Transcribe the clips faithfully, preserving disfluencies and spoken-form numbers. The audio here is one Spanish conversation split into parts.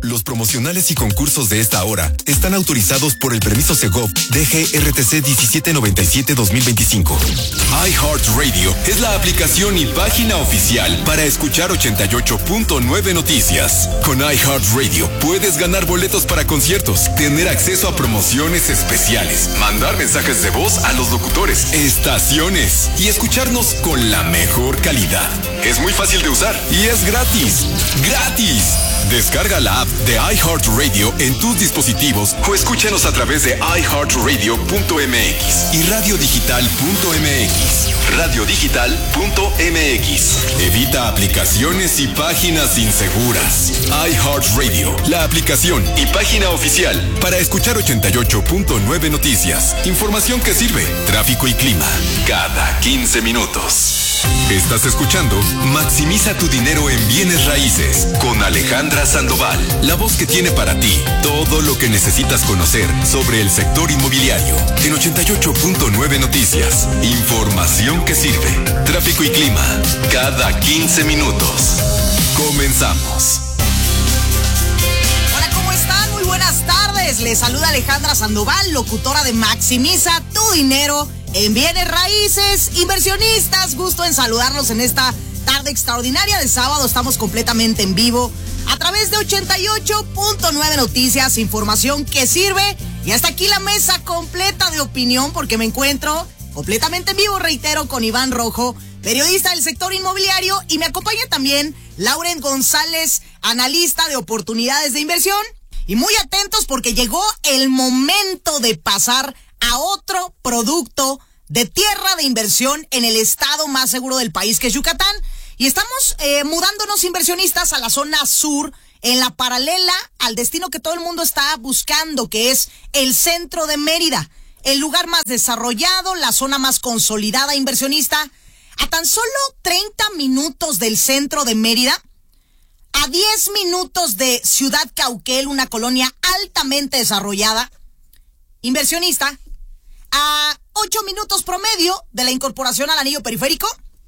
Los promocionales y concursos de esta hora están autorizados por el permiso Segov D G R T C diecisiete noventa y siete dos mil veinticinco. iHeartRadio es la aplicación y página oficial para escuchar ochenta y ocho punto nueve Noticias. Con iHeartRadio puedes ganar boletos para conciertos, tener acceso a promociones especiales, mandar mensajes de voz a los locutores, estaciones y escucharnos con la mejor calidad. Es muy fácil de usar y es gratis. ¡Gratis! Descarga la app de iHeartRadio en tus dispositivos o escúchanos a través de i heart radio punto m x y radio digital punto m x. radio digital punto m x. Evita aplicaciones y páginas inseguras. iHeartRadio, la aplicación y página oficial para escuchar ochenta y ocho punto nueve Noticias. Información que sirve. Tráfico y clima cada quince minutos. Estás escuchando Maximiza tu dinero en bienes raíces con Alejandra Sandoval, la voz que tiene para ti todo lo que necesitas conocer sobre el sector inmobiliario. En ochenta y ocho punto nueve Noticias, información que sirve. Tráfico y clima cada quince minutos. Comenzamos. Hola, ¿cómo están? Muy buenas tardes. Les saluda Alejandra Sandoval, locutora de Maximiza tu dinero en bienes raíces. Inversionistas, gusto en saludarlos en esta tarde extraordinaria de sábado. Estamos completamente en vivo a través de ochenta y ocho punto nueve Noticias, información que sirve. Y hasta aquí la mesa completa de opinión, porque me encuentro completamente en vivo, reitero, con Iván Rojo, periodista del sector inmobiliario, y me acompaña también Lauren González, analista de oportunidades de inversión. Y muy atentos porque llegó el momento de pasar a otro producto de tierra de inversión en el estado más seguro del país, que es Yucatán. Y estamos eh, mudándonos, inversionistas, a la zona sur, en la paralela al destino que todo el mundo está buscando, que es el centro de Mérida, el lugar más desarrollado, la zona más consolidada, inversionista. A tan solo treinta minutos del centro de Mérida, a diez minutos de Ciudad Cauquel, una colonia altamente desarrollada, inversionista, a ocho minutos promedio de la incorporación al anillo periférico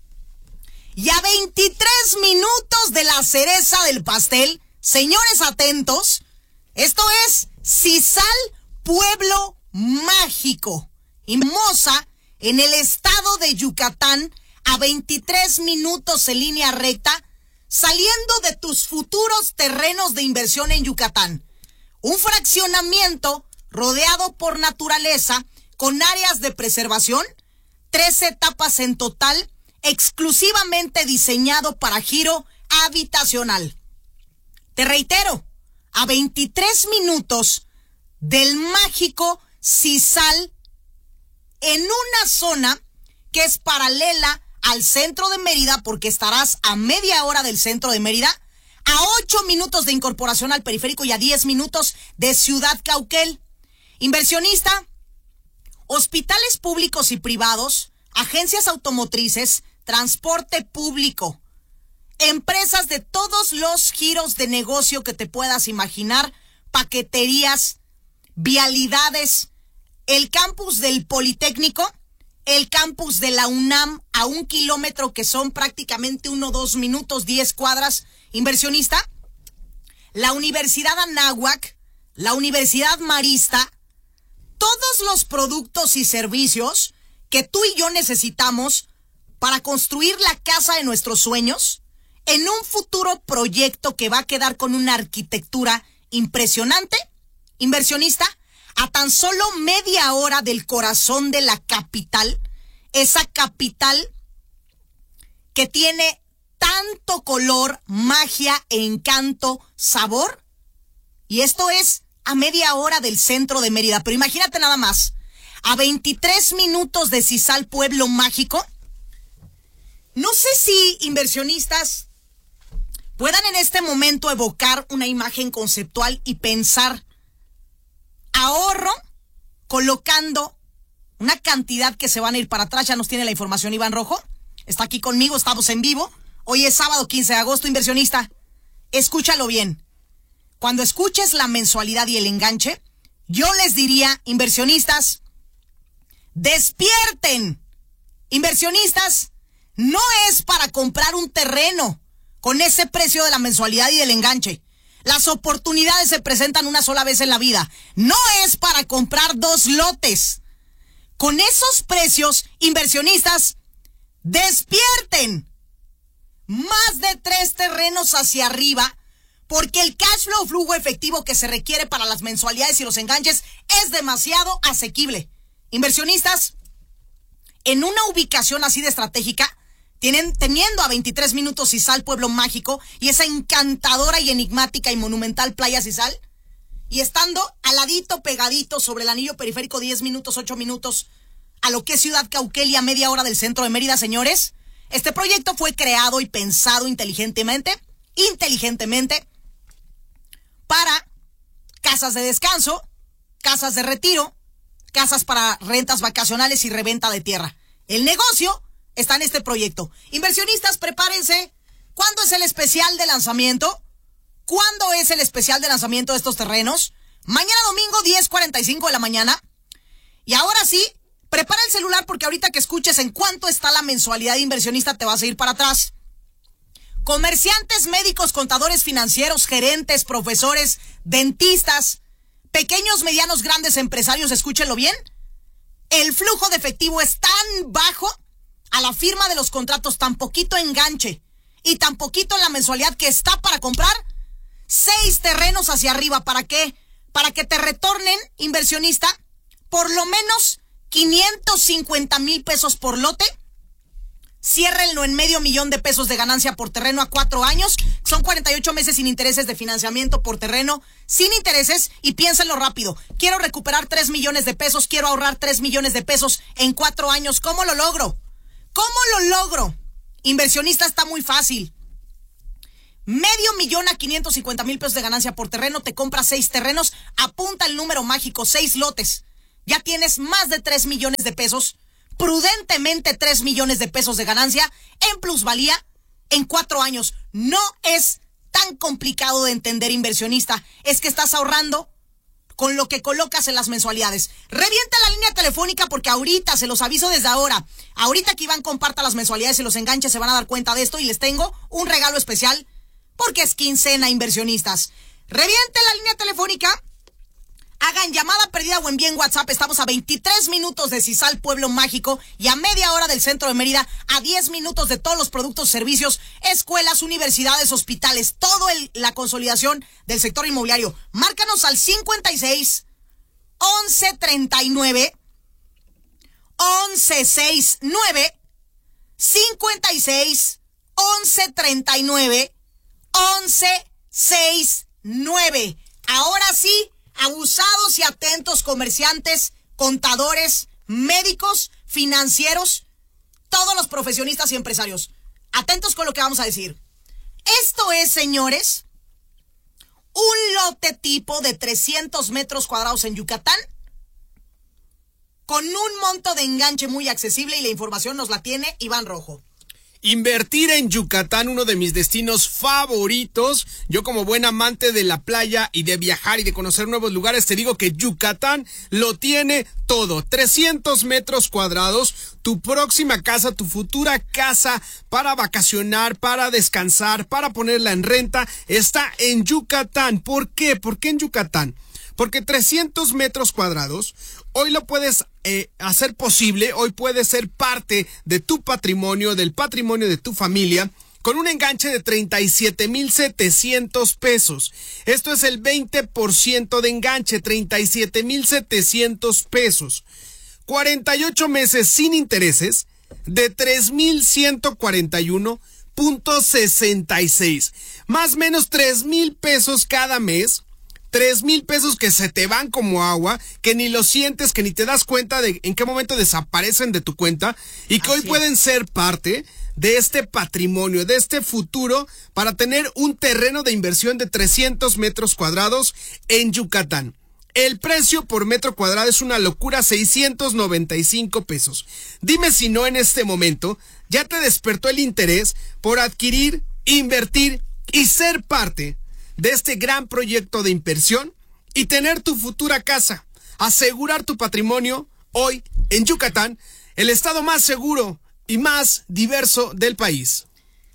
y a veintitrés minutos de la cereza del pastel. Señores, atentos, esto es Cizal, Pueblo Mágico, hermosa, en el estado de Yucatán, a veintitrés minutos en línea recta, saliendo de tus futuros terrenos de inversión en Yucatán. Un fraccionamiento rodeado por naturaleza, con áreas de preservación, tres etapas en total, exclusivamente diseñado para giro habitacional. Te reitero, a veintitrés minutos del mágico Cizal, en una zona que es paralela al centro de Mérida, porque estarás a media hora del centro de Mérida, a ocho minutos de incorporación al periférico y a diez minutos de Ciudad Cauquel. Inversionista, hospitales públicos y privados, agencias automotrices, transporte público, empresas de todos los giros de negocio que te puedas imaginar, paqueterías, vialidades, el campus del Politécnico, el campus de la UNAM a un kilómetro, que son prácticamente uno, dos minutos, diez cuadras, inversionista, la Universidad Anáhuac, la Universidad Marista, todos los productos y servicios que tú y yo necesitamos para construir la casa de nuestros sueños en un futuro proyecto que va a quedar con una arquitectura impresionante. Inversionista, a tan solo media hora del corazón de la capital, esa capital que tiene tanto color, magia, encanto, sabor, y esto es a media hora del centro de Mérida. Pero imagínate nada más, a veintitrés minutos de Cizal, Pueblo Mágico. No sé si, inversionistas, puedan en este momento evocar una imagen conceptual y pensar ahorro colocando una cantidad que se van a ir para atrás. Ya nos tiene la información Iván Rojo, está aquí conmigo, estamos en vivo. Hoy es sábado quince de agosto, inversionista. Escúchalo bien. Cuando escuches la mensualidad y el enganche, yo les diría, inversionistas, despierten. Inversionistas, no es para comprar un terreno con ese precio de la mensualidad y del enganche. Las oportunidades se presentan una sola vez en la vida. No es para comprar dos lotes. Con esos precios, inversionistas, despierten. Más de tres terrenos hacia arriba, porque el cash flow, flujo efectivo que se requiere para las mensualidades y los enganches es demasiado asequible. Inversionistas, en una ubicación así de estratégica, tienen, teniendo a veintitrés minutos Izal, pueblo mágico, y esa encantadora y enigmática y monumental playa Izal, y estando al ladito, pegadito sobre el anillo periférico, diez minutos, ocho minutos, a lo que es Ciudad Cauquelia, media hora del centro de Mérida, señores. Este proyecto fue creado y pensado inteligentemente, inteligentemente, para casas de descanso, casas de retiro, casas para rentas vacacionales y reventa de tierra. El negocio está en este proyecto. Inversionistas, prepárense. ¿Cuándo es el especial de lanzamiento? ¿Cuándo es el especial de lanzamiento de estos terrenos? Mañana domingo, diez cuarenta y cinco de la mañana. Y ahora sí, prepara el celular porque ahorita que escuches en cuánto está la mensualidad de inversionista te vas a ir para atrás. Comerciantes, médicos, contadores financieros, gerentes, profesores, dentistas, pequeños, medianos, grandes empresarios, escúchenlo bien. El flujo de efectivo es tan bajo a la firma de los contratos, tan poquito enganche y tan poquito en la mensualidad que está para comprar seis terrenos hacia arriba. ¿Para qué? Para que te retornen, inversionista, por lo menos quinientos cincuenta mil pesos por lote. Ciérrenlo en medio millón de pesos de ganancia por terreno a cuatro años. Son cuarenta y ocho meses sin intereses de financiamiento por terreno, sin intereses. Y piénsenlo rápido. Quiero recuperar tres millones de pesos. Quiero ahorrar tres millones de pesos en cuatro años. ¿Cómo lo logro? ¿Cómo lo logro? Inversionista, está muy fácil. Medio millón a quinientos cincuenta mil pesos de ganancia por terreno. Te compras seis terrenos. Apunta el número mágico, seis lotes. Ya tienes más de tres millones de pesos. Prudentemente tres millones de pesos de ganancia en plusvalía en cuatro años. No es tan complicado de entender, inversionista. Es que estás ahorrando con lo que colocas en las mensualidades. Revienta la línea telefónica porque ahorita, se los aviso desde ahora, ahorita que Iván comparta las mensualidades y los enganches se van a dar cuenta de esto y les tengo un regalo especial porque es quincena, inversionistas. Reviente la línea telefónica. Hagan llamada perdida o envíen WhatsApp. Estamos a veintitrés minutos de Izal, pueblo mágico, y a media hora del centro de Mérida, a diez minutos de todos los productos, servicios, escuelas, universidades, hospitales, todo el, la consolidación del sector inmobiliario. Márcanos al cincuenta y seis, once treinta y nueve, once sesenta y nueve, cincuenta y seis, once treinta y nueve, once sesenta y nueve. Ahora sí, abusados y atentos comerciantes, contadores, médicos, financieros, todos los profesionistas y empresarios. Atentos con lo que vamos a decir. Esto es, señores, un lote tipo de trescientos metros cuadrados en Yucatán, con un monto de enganche muy accesible, y la información nos la tiene Iván Rojo. Invertir en Yucatán, uno de mis destinos favoritos. Yo, como buen amante de la playa y de viajar y de conocer nuevos lugares, te digo que Yucatán lo tiene todo. trescientos metros cuadrados, tu próxima casa, tu futura casa para vacacionar, para descansar, para ponerla en renta, está en Yucatán. ¿Por qué? ¿Por qué en Yucatán? Porque trescientos metros cuadrados, hoy lo puedes eh, hacer posible, hoy puede ser parte de tu patrimonio, del patrimonio de tu familia, con un enganche de treinta y siete mil setecientos pesos. Esto es el veinte por ciento de enganche, treinta y siete mil setecientos pesos. cuarenta y ocho meses sin intereses de tres mil ciento cuarenta y uno punto sesenta y seis. Más o menos tres mil pesos cada mes. Tres mil pesos que se te van como agua, que ni lo sientes, que ni te das cuenta de en qué momento desaparecen de tu cuenta y que Así hoy es. pueden ser parte de este patrimonio, de este futuro, para tener un terreno de inversión de trescientos metros cuadrados en Yucatán. El precio por metro cuadrado es una locura, seiscientos noventa y cinco pesos. Dime si no en este momento ya te despertó el interés por adquirir, invertir y ser parte de este gran proyecto de inversión y tener tu futura casa, asegurar tu patrimonio hoy en Yucatán, el estado más seguro y más diverso del país.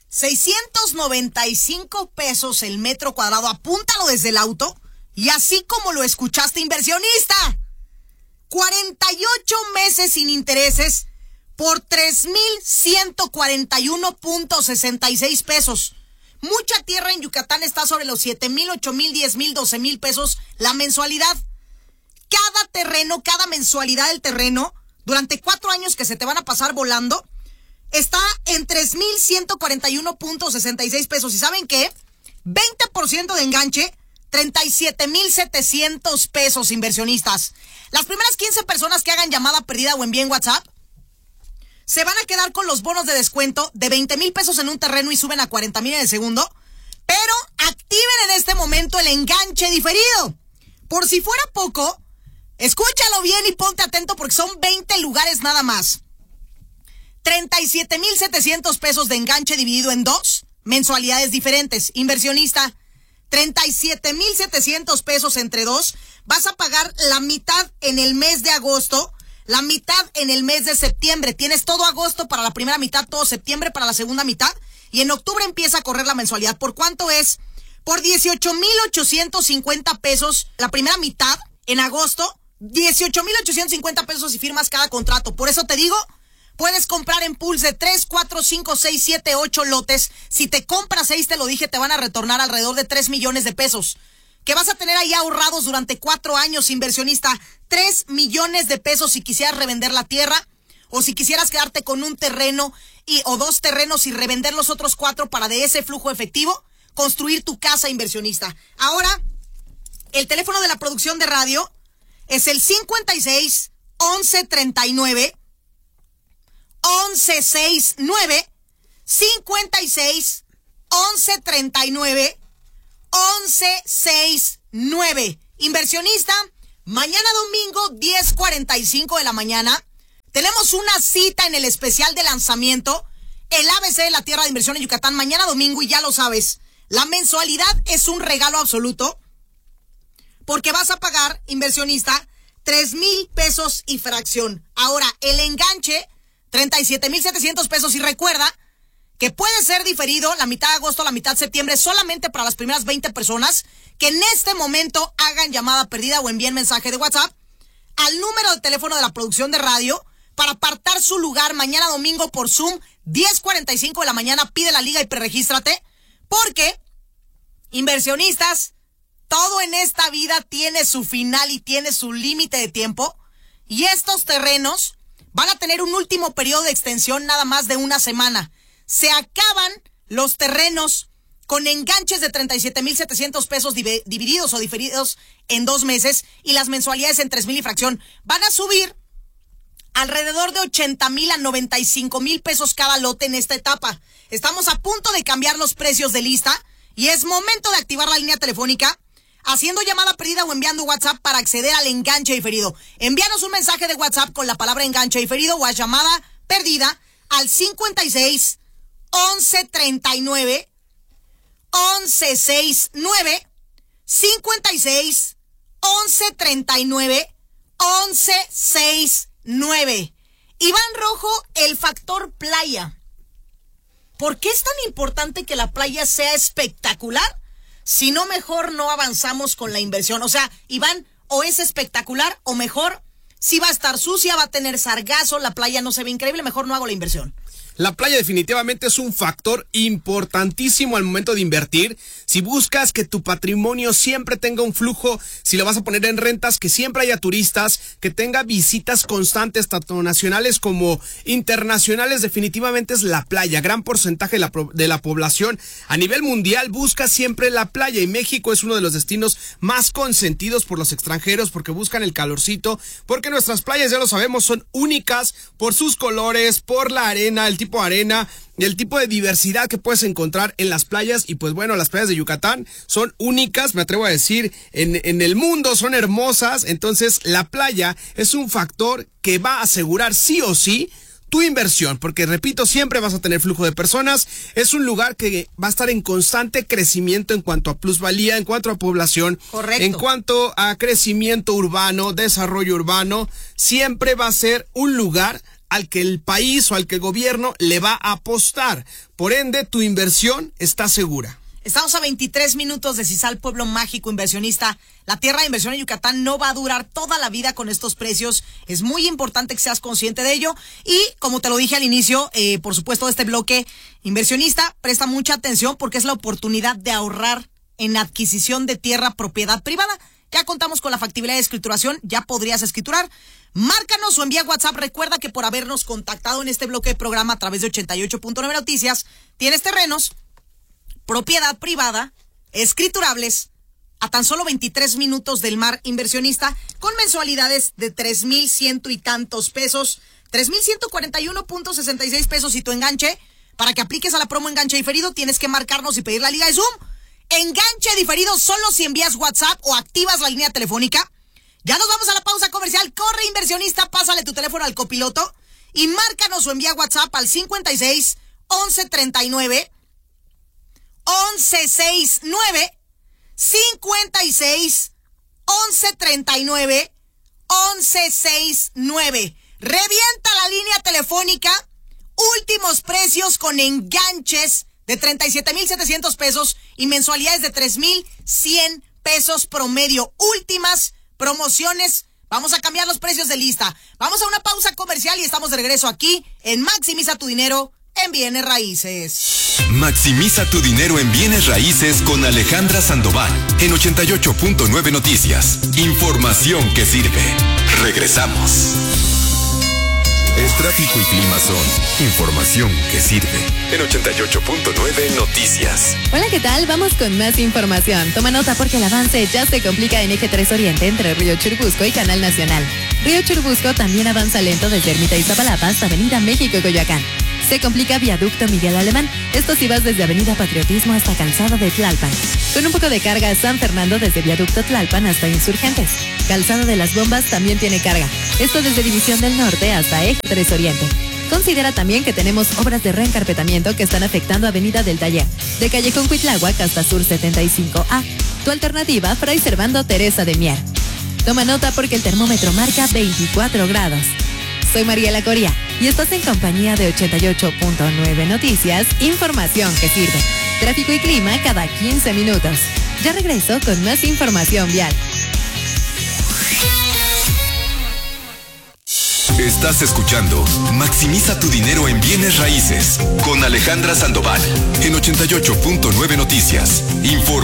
seiscientos noventa y cinco pesos el metro cuadrado. Apúntalo desde el auto y así como lo escuchaste, inversionista. cuarenta y ocho meses sin intereses por tres mil ciento cuarenta y uno punto sesenta y seis pesos. Mucha tierra en Yucatán está sobre los siete mil, ocho mil, diez mil, doce mil pesos la mensualidad. Cada terreno, cada mensualidad del terreno, durante cuatro años que se te van a pasar volando, está en tres mil ciento cuarenta y uno punto sesenta y seis pesos. ¿Y saben qué? veinte por ciento de enganche, treinta y siete mil setecientos pesos, inversionistas. Las primeras quince personas que hagan llamada perdida o envíen WhatsApp se van a quedar con los bonos de descuento de veinte mil pesos en un terreno y suben a cuarenta mil en el segundo. Pero activen en este momento el enganche diferido. Por si fuera poco, escúchalo bien y ponte atento porque son veinte lugares nada más. treinta y siete mil setecientos pesos de enganche dividido en dos mensualidades diferentes. Inversionista, treinta y siete mil setecientos pesos entre dos. Vas a pagar la mitad en el mes de agosto, la mitad en el mes de septiembre. Tienes todo agosto para la primera mitad, todo septiembre para la segunda mitad. Y en octubre empieza a correr la mensualidad. ¿Por cuánto es? Por dieciocho mil ochocientos cincuenta pesos la primera mitad en agosto. dieciocho mil ochocientos cincuenta pesos si firmas cada contrato. Por eso te digo, puedes comprar en pools de tres, cuatro, cinco, seis, siete, ocho lotes. Si te compras seis, te lo dije, te van a retornar alrededor de tres millones de pesos. Que vas a tener ahí ahorrados durante cuatro años, inversionista. tres millones de pesos si quisieras revender la tierra. O si quisieras quedarte con un terreno y, o dos terrenos y revender los otros cuatro para de ese flujo efectivo construir tu casa, inversionista. Ahora, el teléfono de la producción de radio es el cincuenta y seis, once, treinta y nueve, once, sesenta y nueve, cincuenta y seis, once, treinta y nueve, once, sesenta y nueve. Inversionista, mañana domingo, diez cuarenta y cinco de la mañana, tenemos una cita en el especial de lanzamiento, el A B C de la Tierra de Inversión en Yucatán, mañana domingo, y ya lo sabes, la mensualidad es un regalo absoluto, porque vas a pagar, inversionista, tres mil pesos y fracción. Ahora, el enganche, treinta y siete mil setecientos pesos, y recuerda que puede ser diferido la mitad de agosto, la mitad de septiembre, solamente para las primeras veinte personas que en este momento hagan llamada perdida o envíen mensaje de WhatsApp al número de teléfono de la producción de radio para apartar su lugar mañana domingo por Zoom, diez cuarenta y cinco de la mañana. Pide la liga y preregístrate, porque, inversionistas, todo en esta vida tiene su final y tiene su límite de tiempo, y estos terrenos van a tener un último periodo de extensión nada más de una semana. Se acaban los terrenos con enganches de treinta y siete mil setecientos pesos div- divididos o diferidos en dos meses, y las mensualidades en tres mil y fracción van a subir alrededor de ochenta mil a noventa y cinco mil pesos cada lote en esta etapa. Estamos a punto de cambiar los precios de lista y es momento de activar la línea telefónica haciendo llamada perdida o enviando WhatsApp para acceder al enganche diferido. Envíanos un mensaje de WhatsApp con la palabra enganche diferido o a llamada perdida al cincuenta y seis, once, treinta y nueve, once, sesenta y nueve, cincuenta y seis, once, treinta y nueve, once, sesenta y nueve. Iván Rojo, el factor playa. ¿Por qué es tan importante que la playa sea espectacular? Si no, mejor no avanzamos con la inversión. O sea, Iván, o es espectacular o mejor, si va a estar sucia, va a tener sargazo, la playa no se ve increíble, mejor no hago la inversión. La playa definitivamente es un factor importantísimo al momento de invertir. Si buscas que tu patrimonio siempre tenga un flujo, si lo vas a poner en rentas, que siempre haya turistas, que tenga visitas constantes, tanto nacionales como internacionales, definitivamente es la playa. Gran porcentaje de la, de la población a nivel mundial busca siempre la playa, y México es uno de los destinos más consentidos por los extranjeros porque buscan el calorcito, porque nuestras playas, ya lo sabemos, son únicas por sus colores, por la arena, el tipo de arena y el tipo de diversidad que puedes encontrar en las playas. Y pues bueno, las playas de Yucatán son únicas, me atrevo a decir, en, en el mundo, son hermosas. Entonces la playa es un factor que va a asegurar sí o sí tu inversión, porque repito, siempre vas a tener flujo de personas. Es un lugar que va a estar en constante crecimiento en cuanto a plusvalía, en cuanto a población. Correcto. En cuanto a crecimiento urbano, desarrollo urbano, siempre va a ser un lugar al que el país o al que el gobierno le va a apostar. Por ende, tu inversión está segura. Estamos a veintitrés minutos de Cisal, pueblo mágico inversionista. La tierra de inversión en Yucatán no va a durar toda la vida con estos precios. Es muy importante que seas consciente de ello. Y como te lo dije al inicio, eh, por supuesto, de este bloque inversionista, presta mucha atención porque es la oportunidad de ahorrar en adquisición de tierra propiedad privada. Ya contamos con la factibilidad de escrituración, ya podrías escriturar. Márcanos o envía WhatsApp. Recuerda que por habernos contactado en este bloque de programa a través de ochenta y ocho punto nueve Noticias, tienes terrenos, propiedad privada, escriturables, a tan solo veintitrés minutos del mar inversionista, con mensualidades de tres mil ciento y tantos pesos, tres mil ciento cuarenta y uno punto sesenta y seis pesos y tu enganche. Para que apliques a la promo enganche diferido, tienes que marcarnos y pedir la liga de Zoom. Enganche diferido solo si envías WhatsApp o activas la línea telefónica. Ya nos vamos a la pausa comercial. Corre, inversionista, pásale tu teléfono al copiloto y márcanos o envía WhatsApp al cincuenta y seis, once treinta y nueve, once sesenta y nueve, cincuenta y seis, once treinta y nueve, once sesenta y nueve. Revienta la línea telefónica. Últimos precios con enganches de treinta y siete mil setecientos pesos y mensualidades de tres mil cien pesos promedio. Últimas promociones. Vamos a cambiar los precios de lista. Vamos a una pausa comercial y estamos de regreso aquí en Maximiza tu dinero en bienes raíces. Maximiza tu dinero en bienes raíces con Alejandra Sandoval en ochenta y ocho punto nueve Noticias. Información que sirve. Regresamos. El tráfico y clima son información que sirve en ochenta y ocho punto nueve Noticias. Hola, ¿qué tal? Vamos con más información. Toma nota porque el avance ya se complica en Eje tres Oriente entre Río Churubusco y Canal Nacional. Río Churubusco también avanza lento desde Ermita Iztapalapa hasta Avenida México y Coyoacán. Se complica Viaducto Miguel Alemán, esto si vas desde Avenida Patriotismo hasta Calzada de Tlalpan. Con un poco de carga San Fernando desde Viaducto Tlalpan hasta Insurgentes. Calzada de las Bombas también tiene carga, esto desde División del Norte hasta Eje tres Oriente. Considera también que tenemos obras de reencarpetamiento que están afectando Avenida del Taller, de Callejón Cuitláhuac hasta Sur setenta y cinco A. Tu alternativa, Fray Servando Teresa de Mier. Toma nota porque el termómetro marca veinticuatro grados. Soy Mariela Coria y estás en compañía de ochenta y ocho punto nueve Noticias, información que sirve. Tráfico y clima cada quince minutos. Ya regreso con más información vial. Estás escuchando Maximiza tu dinero en bienes raíces con Alejandra Sandoval en ochenta y ocho punto nueve Noticias. Informa